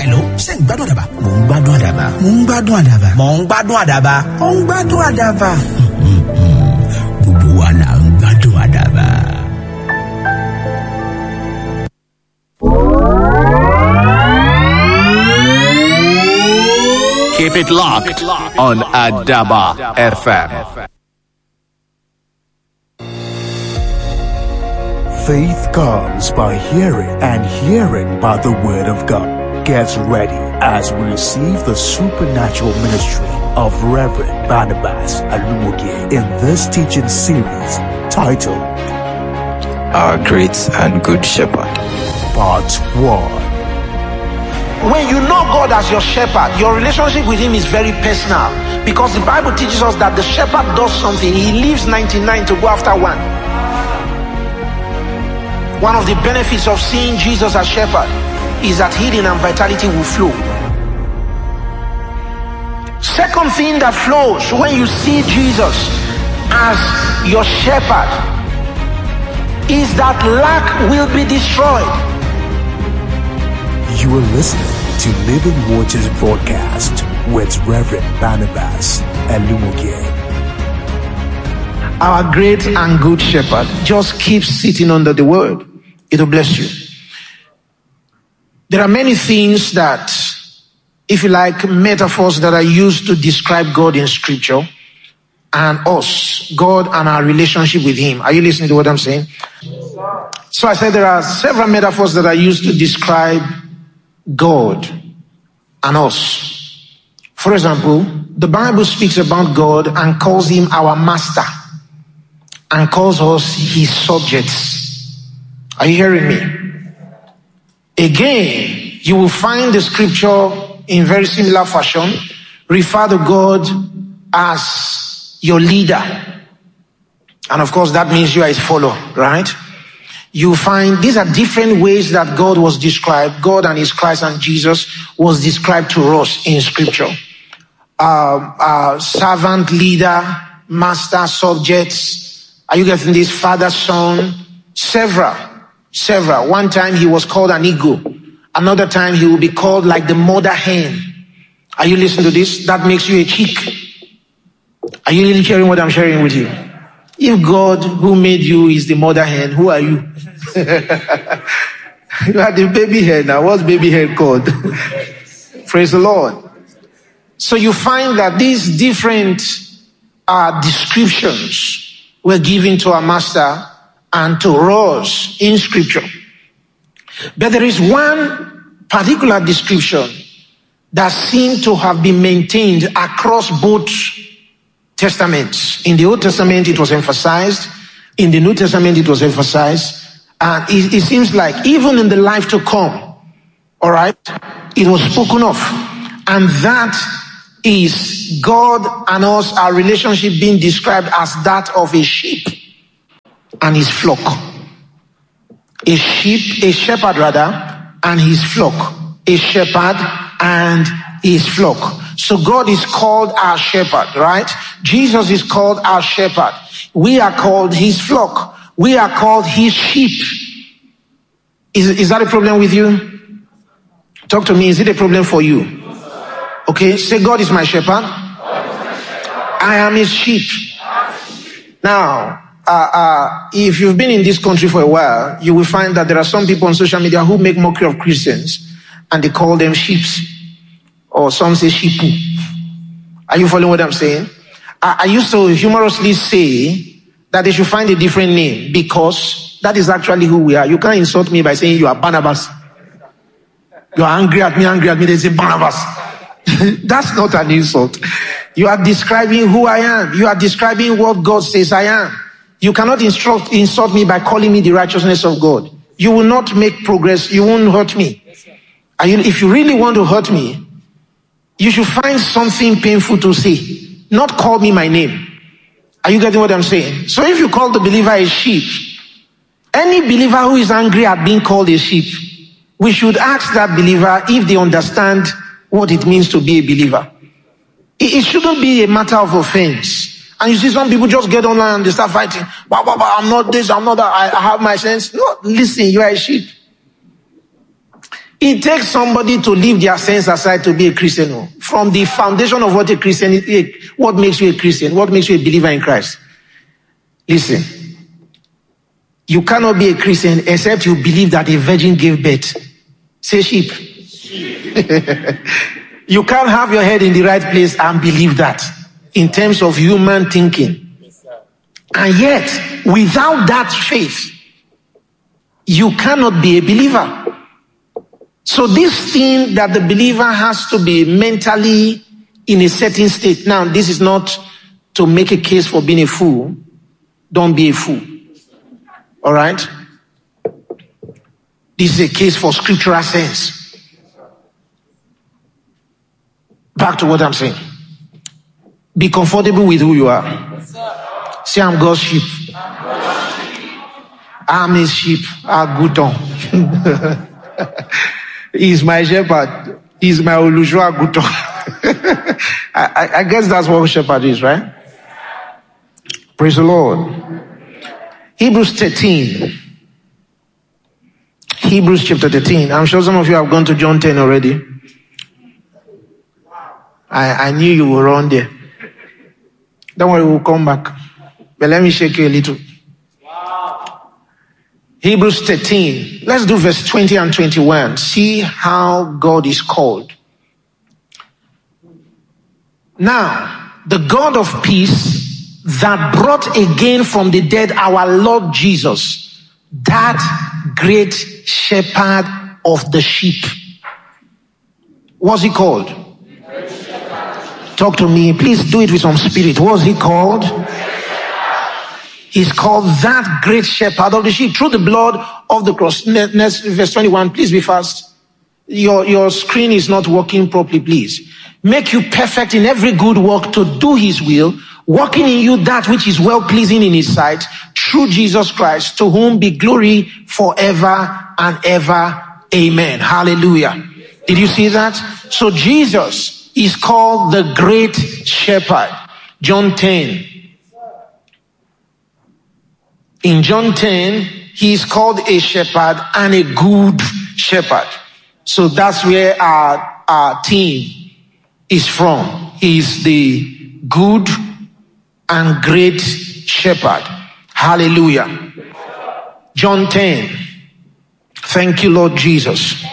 Hello, ṣé ń gbádùn àdàbà? Mò ń gbádùn àdàbà. Mò ń gbádùn àdàbà. Mò ń gbádùn àdàbà. Mò ń gbádùn àdàbà. Gbogbo wa là ń gbádùn àdàbà. Keep it locked on Adaba FM. Faith comes by hearing, and hearing by the word of God. Get ready as we receive the supernatural ministry of Reverend Barnabas Alumugie in this teaching series titled Our Great and Good Shepherd. Part 1. When you know God as your shepherd, your relationship with him is very personal, because the Bible teaches us that the shepherd does something. He leaves 99 to go after one. One of the benefits of seeing Jesus as shepherd is that healing and vitality will flow. Second thing that flows when you see Jesus as your shepherd is that lack will be destroyed. You are listening to Living Waters broadcast with Reverend Barnabas Alumugie. Our great and good shepherd. Just keep sitting under the word. It'll bless you. There are many things that, if you like, metaphors that are used to describe God in scripture and us, God and our relationship with him. Are you listening to what I'm saying? So I said there are several metaphors that are used to describe God and us. For example, the Bible speaks about God and calls him our master and calls us his subjects. Are you hearing me? Again, you will find the scripture in very similar fashion refer to God as your leader. And of course, that means you are his follower, right? You find these are different ways that God was described. God and his Christ and Jesus was described to us in scripture. Servant, leader, master, subjects. Are you getting this? Father, son, several. One time he was called an eagle. Another time he will be called like the mother hen. Are you listening to this? That makes you a chick. Are you really hearing what I'm sharing with you? If God who made you is the mother hen, who are you? You are the baby hen. Now, what's baby hen called? Praise the Lord. So you find that these different descriptions were given to our master and to us in scripture. But there is one particular description that seemed to have been maintained across both testaments. In the Old Testament, it was emphasized. In the New Testament, it was emphasized. And it seems like even in the life to come, all right, it was spoken of. And that is God and us, our relationship being described as that of a sheep and his flock. A shepherd rather, and his flock. A shepherd and his flock. So God is called our shepherd, right? Jesus is called our shepherd. We are called his flock. We are called his sheep. Is that a problem with you? Talk to me. Is it a problem for you? Okay, say God is my shepherd. I am his sheep. Now, if you've been in this country for a while, you will find that there are some people on social media who make mockery of Christians and they call them sheeps, or some say sheepu. Are you following what I'm saying? I used to humorously say that they should find a different name, because that is actually who we are. You can't insult me by saying you are Barnabas. You are angry at me, they say Barnabas. That's not an insult. You are describing who I am. You are describing what God says I am. You cannot insult me by calling me the righteousness of God. You will not make progress. You won't hurt me. If you really want to hurt me, you should find something painful to say, not call me my name. Are you getting what I'm saying? So if you call the believer a sheep, any believer who is angry at being called a sheep, we should ask that believer if they understand what it means to be a believer. It shouldn't be a matter of offense. And you see some people just get online and they start fighting. I'm not this, I'm not that, I have my sense. No, listen, you are a sheep. It takes somebody to leave their sense aside to be a Christian. From the foundation of what a Christian is, what makes you a Christian, what makes you a believer in Christ. Listen, you cannot be a Christian except you believe that a virgin gave birth. Say sheep. You can't have your head in the right place and believe that in terms of human thinking. And yet, without that faith, you cannot be a believer. So this thing that the believer has to be mentally in a certain state. Now, this is not to make a case for being a fool. Don't be a fool. All right? This is a case for scriptural sense. Back to what I'm saying. Be comfortable with who you are. Say, I'm God's sheep. I'm his sheep. Aguton. He's my shepherd. He's my Olujua Aguton. I guess that's what a shepherd is, right? Praise the Lord. Hebrews 13. Hebrews chapter 13. I'm sure some of you have gone to John 10 already. I knew you were on there. Don't worry, we'll come back. But let me shake you a little. Hebrews 13. Let's do verse 20 and 21. See how God is called. Now, the God of peace that brought again from the dead our Lord Jesus, that great shepherd of the sheep. What's he called? Talk to me. Please do it with some spirit. What's he called? He's called that great shepherd of the sheep through the blood of the cross. Next, verse 21. Please be fast. Your screen is not working properly, please. Make you perfect in every good work to do his will, working in you that which is well pleasing in his sight, through Jesus Christ, to whom be glory forever and ever. Amen. Hallelujah. Did you see that? So Jesus is called the great shepherd. John 10. In John 10, he is called a shepherd and a good shepherd. So that's where our team is from. He is the good and great shepherd. Hallelujah. John 10. Thank you, Lord Jesus.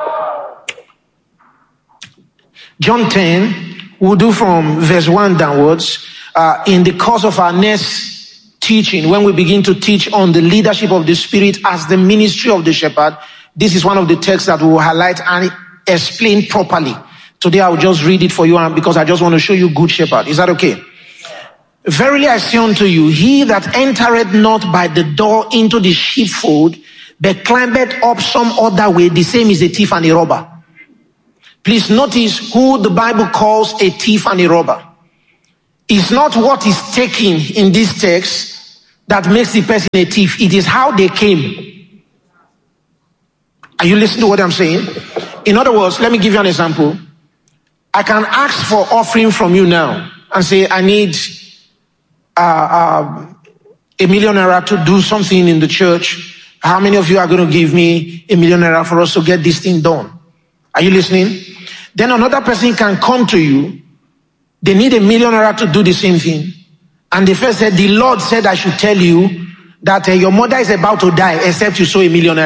John 10, we'll do from verse 1 downwards. In the course of our next teaching, when we begin to teach on the leadership of the Spirit as the ministry of the shepherd, this is one of the texts that we will highlight and explain properly. Today I will just read it for you because I just want to show you good shepherd. Is that okay? Verily I say unto you, he that entereth not by the door into the sheepfold, but climbeth up some other way, the same is a thief and a robber. Please notice who the Bible calls a thief and a robber. It's not what is taken in this text that makes the person a thief. It is how they came. Are you listening to what I'm saying? In other words, let me give you an example. I can ask for offering from you now and say, I need $1 million to do something in the church. How many of you are going to give me $1 million for us to get this thing done? Are you listening? Then another person can come to you. They need $1 million to do the same thing. And the first said, the Lord said I should tell you that your mother is about to die except you sow $1 million.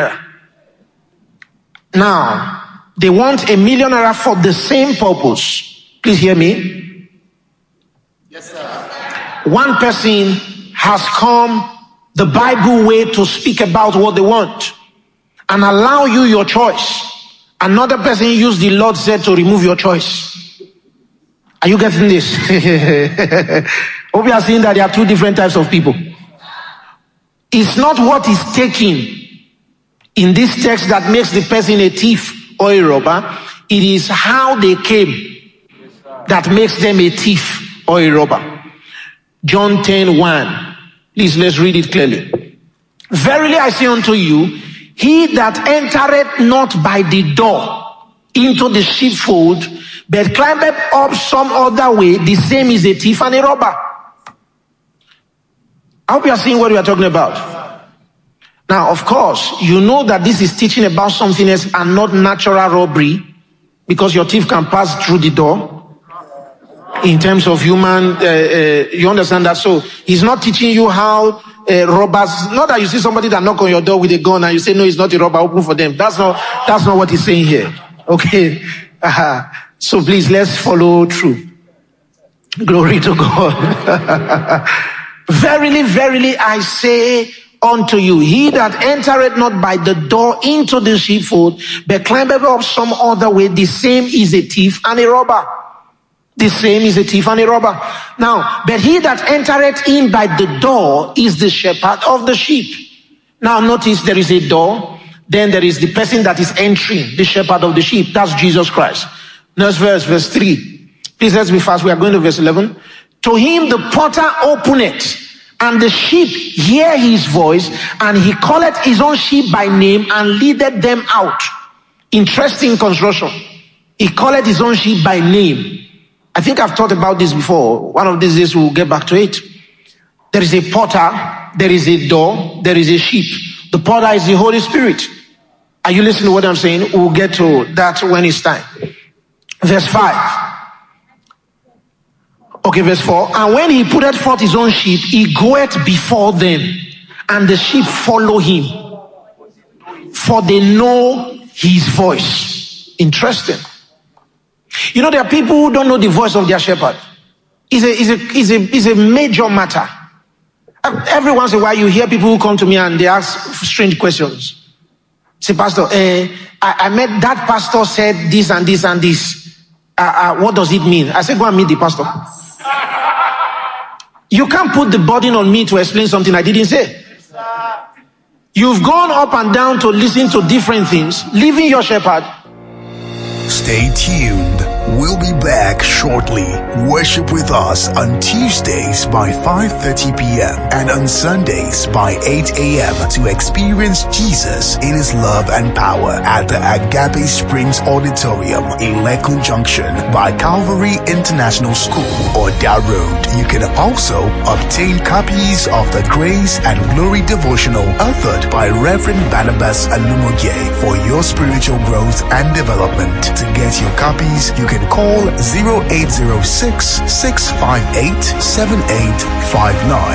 Now, they want $1 million for the same purpose. Please hear me. Yes, sir. One person has come the Bible way to speak about what they want and allow you your choice. Another person used the Lord said to remove your choice. Are you getting this? Hope you are seeing that there are two different types of people. It's not what is taken in this text that makes the person a thief or a robber. It is how they came that makes them a thief or a robber. John 10:1. Please, let's read it clearly. Verily I say unto you, he that entereth not by the door into the sheepfold, but climbeth up some other way, the same is a thief and a robber. I hope you are seeing what we are talking about. Now, of course, you know that this is teaching about something else and not natural robbery, because your thief can pass through the door. In terms of human, you understand that? So he's not teaching you how robbers, not that you see somebody that knock on your door with a gun and you say, no, it's not a robber, open for them. That's not what he's saying here. Okay. So please, let's follow through. Glory to God. Verily, verily, I say unto you, he that entereth not by the door into the sheepfold, but climbeth up some other way, the same is a thief and a robber. The same is a thief and a robber. Now, but he that entereth in by the door is the shepherd of the sheep. Now notice there is a door, then there is the person that is entering, the shepherd of the sheep. That's Jesus Christ. Next verse 3. Please let's be fast. We are going to verse 11. To him the porter openeth, and the sheep hear his voice, and he calleth his own sheep by name and leadeth them out. Interesting construction. He calleth his own sheep by name. I think I've thought about this before. One of these days we'll get back to it. There is a porter, there is a door, there is a sheep. The porter is the Holy Spirit. Are you listening to what I'm saying? We'll get to that when it's time. Verse 5. Okay, verse 4. And when he putteth forth his own sheep, he goeth before them, and the sheep follow him, for they know his voice. Interesting. You know, there are people who don't know the voice of their shepherd. It's a major matter. Every once in a while you hear people who come to me and they ask strange questions. Say, Pastor, I met that pastor said this and this and this. What does it mean? I said, go and meet the pastor. You can't put the burden on me to explain something I didn't say. You've gone up and down to listen to different things, leaving your shepherd. Stay tuned. We'll be back shortly. Worship with us on Tuesdays by 5:30 p.m. and on Sundays by 8 a.m. to experience Jesus in his love and power at the Agape Springs Auditorium in Lekun Junction by Calvary International School, Oda Road. You can also obtain copies of the Grace and Glory devotional authored by Reverend Barnabas Alumoye for your spiritual growth and development. To get your copies, you can call 0806-658-7859,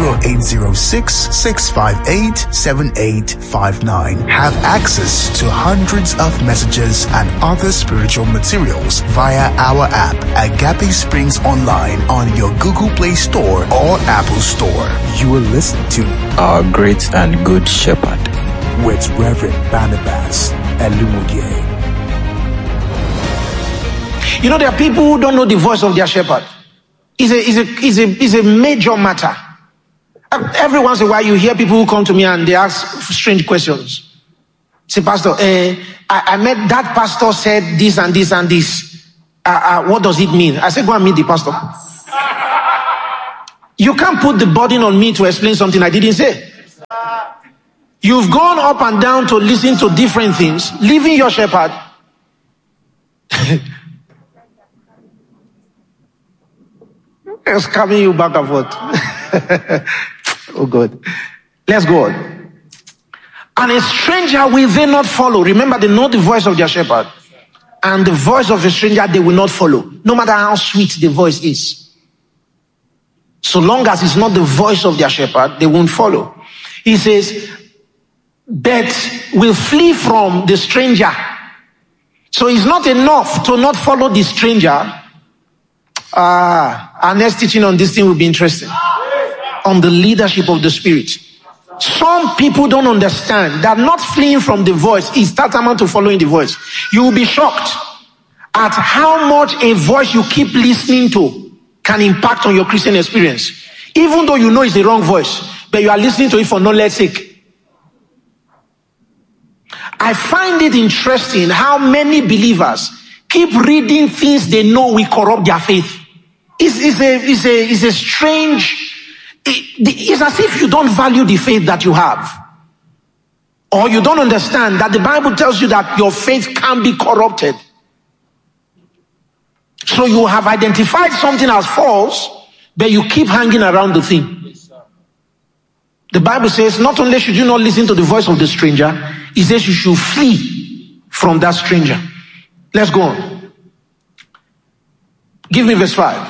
0806-658-7859. Have access to hundreds of messages and other spiritual materials via our app, Agape Springs Online, on your Google Play Store or Apple Store. You will listen to Our Great and Good Shepherd with Reverend Barnabas Alumoye. You know, there are people who don't know the voice of their shepherd. It's a major matter. Every once in a while you hear people who come to me and they ask strange questions. Say, Pastor, I met that pastor said this and this and this. What does it mean? I said, go and meet the pastor. You can't put the burden on me to explain something I didn't say. You've gone up and down to listen to different things, leaving your shepherd. It's coming you back and forth. Oh God. Let's go on. And a stranger will they not follow. Remember, they know the voice of their shepherd. And the voice of a stranger they will not follow. No matter how sweet the voice is. So long as it's not the voice of their shepherd, they won't follow. He says, but will flee from the stranger. So it's not enough to not follow the stranger. Our next teaching on this thing will be interesting. On the leadership of the Spirit. Some people don't understand that not fleeing from the voice is tantamount to following the voice. You will be shocked at how much a voice you keep listening to can impact on your Christian experience. Even though you know it's the wrong voice, but you are listening to it for knowledge's sake. I find it interesting how many believers keep reading things they know will corrupt their faith. It's a strange. It's as if you don't value the faith that you have, or you don't understand that the Bible tells you that your faith can be corrupted. So you have identified something as false, but you keep hanging around the thing. The Bible says not only should you not listen to the voice of the stranger, it says you should flee from that stranger. Let's go on. Give me verse 5.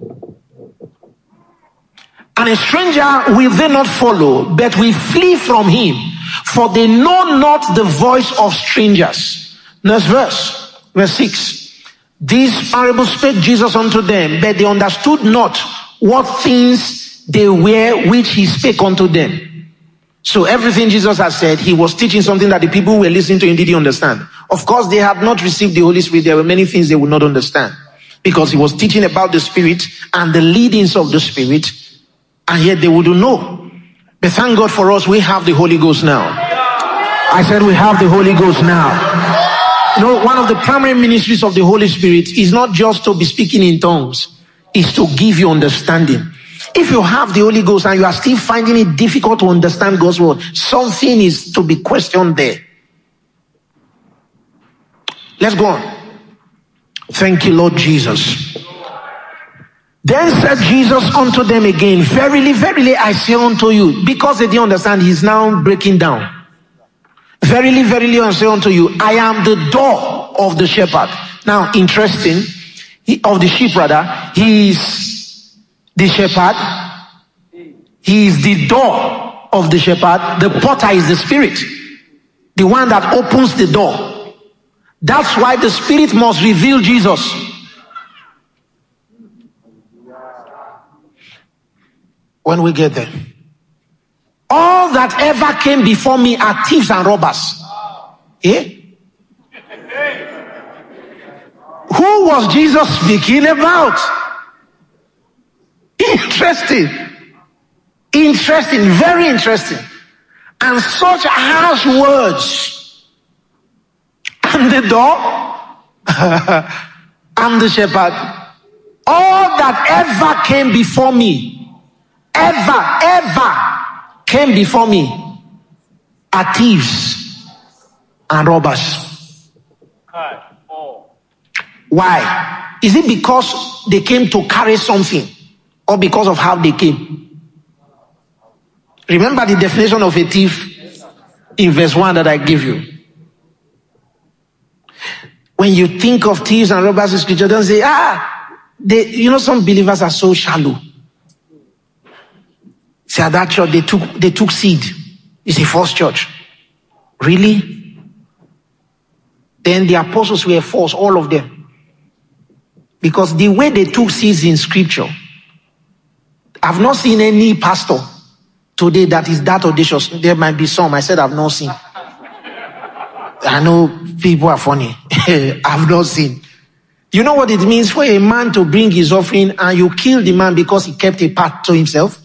And a stranger will they not follow, but will flee from him, for they know not the voice of strangers. Next verse 6. This parable spake Jesus unto them, but they understood not what things they were which he spake unto them. So everything Jesus has said, he was teaching something that the people who were listening to him didn't understand. Of course, they had not received the Holy Spirit. There were many things they would not understand, because he was teaching about the Spirit and the leadings of the Spirit, and yet they wouldn't know. But thank God for us, we have the Holy Ghost now. I said we have the Holy Ghost now. You know, one of the primary ministries of the Holy Spirit is not just to be speaking in tongues, it's to give you understanding. If you have the Holy Ghost and you are still finding it difficult to understand God's word, something is to be questioned there. Let's go on. Thank you, Lord Jesus. Then said Jesus unto them again, verily, verily, I say unto you, because they didn't understand, he's now breaking down. Verily, verily, I say unto you, I am the door of the shepherd. Now, interesting, of the sheep rather, he is the shepherd. He is the door of the shepherd. The porter is the Spirit, the one that opens the door. That's why the Spirit must reveal Jesus. When we get there, all that ever came before me are thieves and robbers. Who was Jesus speaking about? Interesting, very interesting. And such harsh words. I'm the door. I'm the shepherd. All that ever came before me, ever came before me are thieves and robbers. Why? Is it because they came to carry something, or because of how they came? Remember the definition of a thief in verse 1 that I gave you. When you think of thieves and robbers in scripture, don't say, some believers are so shallow. See, at that church, they took seed. It's a false church. Really? Then the apostles were false, all of them. Because the way they took seeds in scripture, I've not seen any pastor today that is that audacious. There might be some. I said I've not seen. I know people are funny. I've not seen. You know what it means for a man to bring his offering and you kill the man because he kept a part to himself?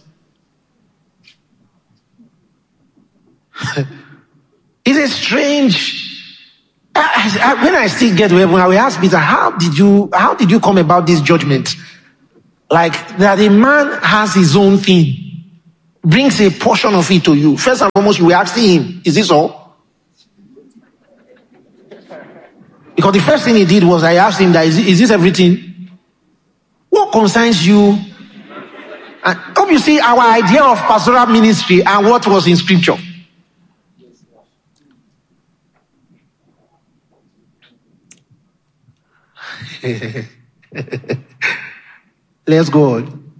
It's a strange. When I still get to heaven, I will ask Peter, how did you come about this judgment? Like that a man has his own thing, brings a portion of it to you. First and foremost, you will ask him, is this all? Because the first thing he did was I asked him that, is this everything? What concerns you? And hope you see our idea of pastoral ministry and what was in scripture. Let's go on.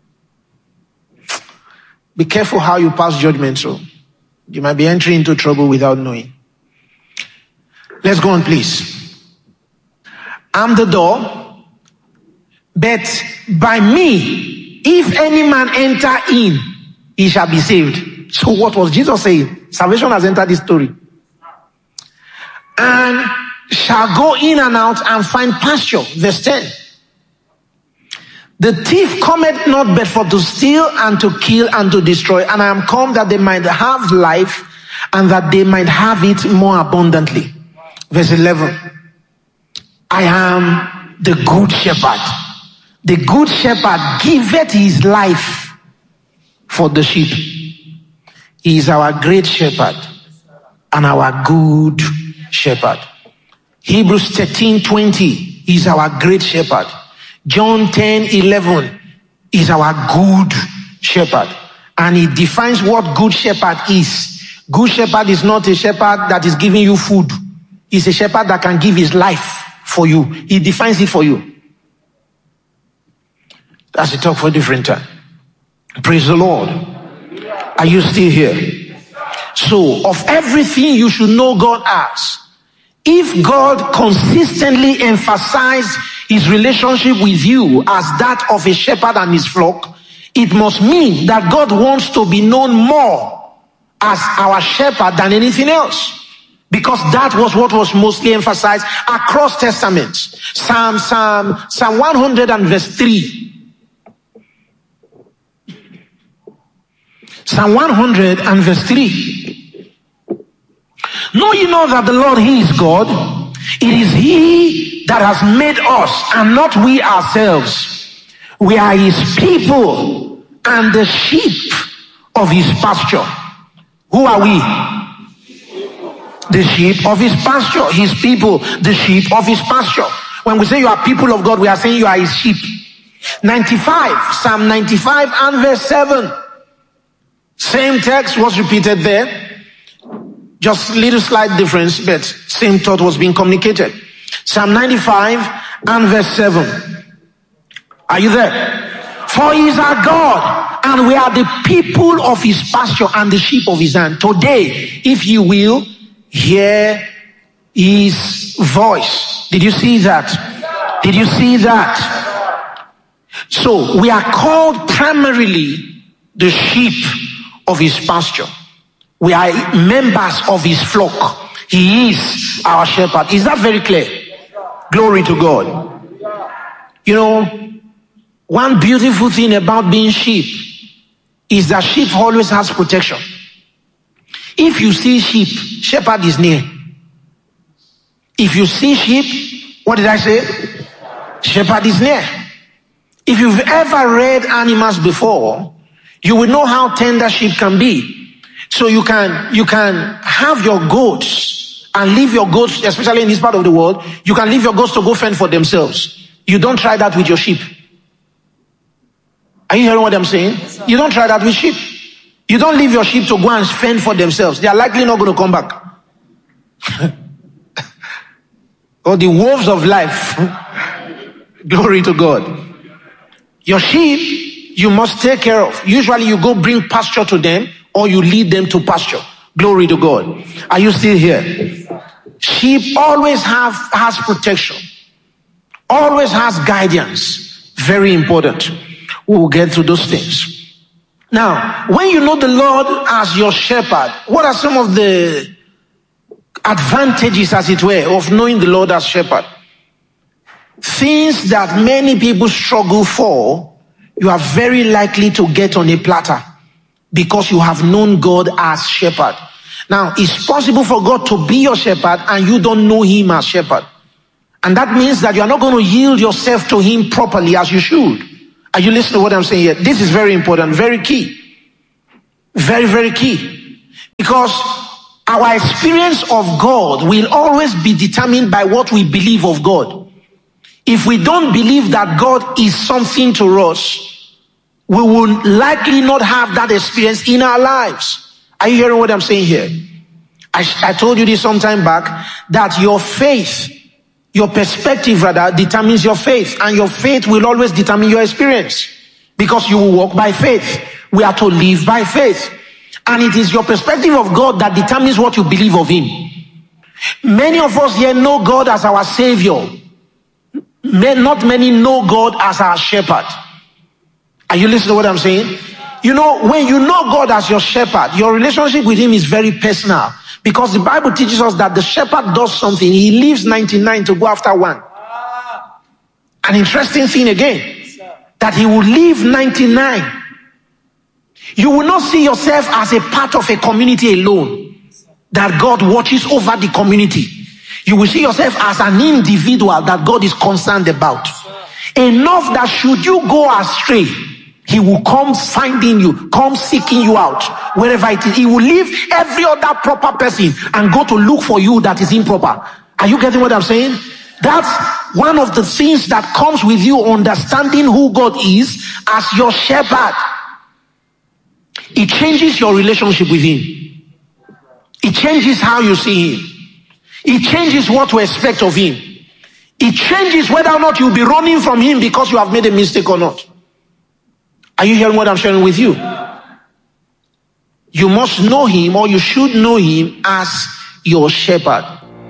Be careful how you pass judgment, so you might be entering into trouble without knowing. Let's go on, please. I'm the door, but by me, if any man enter in, he shall be saved. So what was Jesus saying? Salvation has entered this story. And shall go in and out and find pasture. Verse 10. The thief cometh not but for to steal and to kill and to destroy. And I am come that they might have life and that they might have it more abundantly. Verse 11. I am the good shepherd. The good shepherd giveth his life for the sheep. He is our great shepherd and our good shepherd. Hebrews 13:20 is our great shepherd. John 10:11 is our good shepherd. And it defines what good shepherd is. Good shepherd is not a shepherd that is giving you food. He's a shepherd that can give his life for you. He defines it for you. That's a talk for a different time. Praise the Lord. Are you still here? So, of everything you should know God as, if God consistently emphasized his relationship with you as that of a shepherd and his flock, it must mean that God wants to be known more as our shepherd than anything else. Because that was what was mostly emphasized across testaments. Psalm 100 and verse 3. Psalm 100 and verse 3. Know ye not that the Lord, he is God? It is he that has made us and not we ourselves. We are his people and the sheep of his pasture. Who are we? The sheep of his pasture. His people, the sheep of his pasture. When we say you are people of God, we are saying you are his sheep. 95, Psalm 95 and verse 7. Same text was repeated there. Just little slight difference, but same thought was being communicated. Psalm 95 and verse 7. Are you there? For he is our God, and we are the people of his pasture and the sheep of his hand. Today, if you will, hear his voice. Did you see that? Did you see that? So, we are called primarily the sheep of his pasture. We are members of his flock. He is our shepherd. Is that very clear? Glory to God. You know, one beautiful thing about being sheep is that sheep always has protection. If you see sheep, shepherd is near. If you see sheep, what did I say? Shepherd is near. If you've ever read animals before, you will know how tender sheep can be. So you can have your goats and leave your goats, especially in this part of the world, you can leave your goats to go fend for themselves. You don't try that with your sheep. Are you hearing what I'm saying? You don't try that with sheep. You don't leave your sheep to go and fend for themselves. They are likely not going to come back. Or the wolves of life. Glory to God. Your sheep, you must take care of. Usually you go bring pasture to them, or you lead them to pasture. Glory to God. Are you still here? Sheep always has protection. Always has guidance. Very important. We will get to those things. Now, when you know the Lord as your shepherd, what are some of the advantages, as it were, of knowing the Lord as shepherd? Things that many people struggle for, you are very likely to get on a platter because you have known God as shepherd. Now, it's possible for God to be your shepherd and you don't know him as shepherd. And that means that you are not going to yield yourself to him properly as you should. Are you listening to what I'm saying here? This is very important, very key. Very, very key. Because our experience of God will always be determined by what we believe of God. If we don't believe that God is something to us, we will likely not have that experience in our lives. Are you hearing what I'm saying here? I told you this some time back, that your faith, your perspective rather, determines your faith, and your faith will always determine your experience, because you will walk by faith. We are to live by faith, and it is your perspective of God that determines what you believe of him. Many of us here know God as our savior. Not many know God as our shepherd. Are you listening to what I'm saying? You know, when you know God as your shepherd, your relationship with him is very personal, because the Bible teaches us that the shepherd does something. He leaves 99 to go after one. An interesting thing again, that he will leave 99. You will not see yourself as a part of a community alone, that God watches over the community. You will see yourself as an individual that God is concerned about. Enough that should you go astray, he will come finding you, come seeking you out, wherever it is. He will leave every other proper person and go to look for you that is improper. Are you getting what I'm saying? That's one of the things that comes with you understanding who God is as your shepherd. it changes your relationship with him. It changes how you see him. It changes what to expect of him. It changes whether or not you'll be running from him because you have made a mistake or not. Are you hearing what I'm sharing with you? You must know him, or you should know him as your shepherd.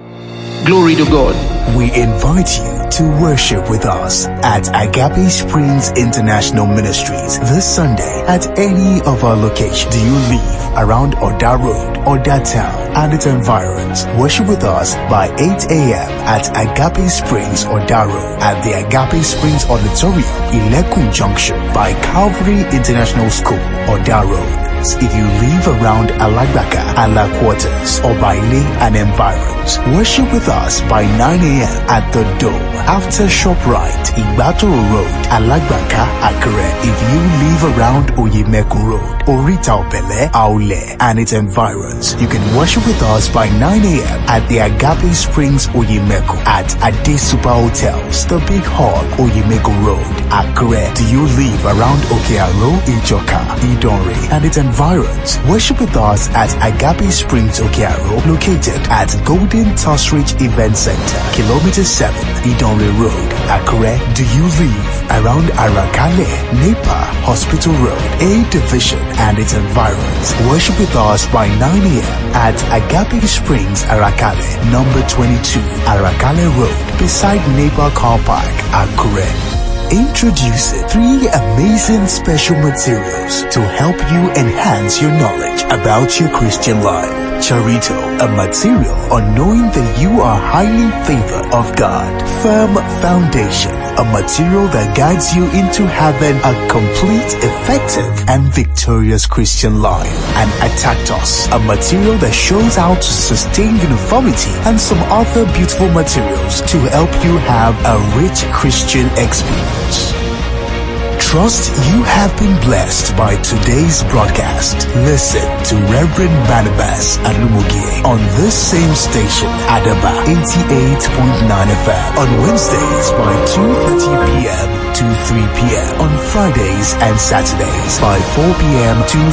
Glory to God. We invite you to worship with us at Agape Springs International Ministries this Sunday at any of our locations. Do you live around Oda Road, Oda Town, and its environs? Worship with us by 8 a.m. at Agape Springs, Oda Road, at the Agape Springs Auditorium, Ilekun Junction, by Calvary International School, Oda Road. If you live around Alagbaka, Ala Quarters, or Baile and environs, worship with us by 9 a.m. at the Dome after ShopRite, Igbatoro Road, Alagbaka, Akure. If you live around Oyemeku Road, Orita Opele, Aule, and its environs, you can worship with us by 9 a.m. at the Agape Springs Oyemeku at Ade Super Hotels, the Big Hall, Oyemeku Road, Akure. Do you live around Okearo, Ijoka, Idonre, and its environs? Worship with us at Agape Springs Okearo, located at Golden Tusridge Event Center, Kilometer 7, Idonre Road, Akure. Do you live around Arakale, Nepa, Hospital Road, A Division, and its environs? Worship with us by 9 a.m. at Agape Springs, Arakale, number 22, Arakale Road, beside Nepa Car Park, Akure. Introducing 3 amazing special materials to help you enhance your knowledge about your Christian life. Charito, a material on knowing that you are highly favored of God. Firm Foundation, a material that guides you into having a complete, effective, and victorious Christian life. And Atactos, a material that shows how to sustain uniformity, and some other beautiful materials to help you have a rich Christian experience. Trust you have been blessed by today's broadcast. Listen to Reverend Barnabas Alumugie on this same station, Adaba 88.9 FM, on Wednesdays by 2:30 p.m. to 3 p.m. on Fridays and Saturdays by 4 p.m. to